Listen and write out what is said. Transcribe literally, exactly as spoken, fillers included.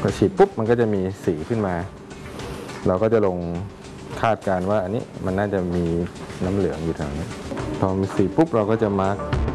พอฉีดปุ๊บมันก็จะมีสีขึ้นมาเราก็จะลงคาดการณ์ว่าอันนี้มันน่าจะมีน้ำเหลืองอยู่แถวนี้พอมีสีปุ๊บเราก็จะมาร์ก